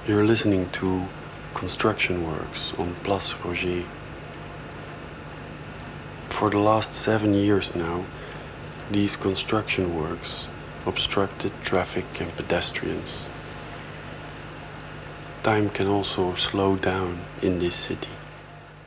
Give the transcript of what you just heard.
You're listening to construction works on Place Roger. For the last 7 years now, these construction works obstructed traffic and pedestrians. Time can also slow down in this city.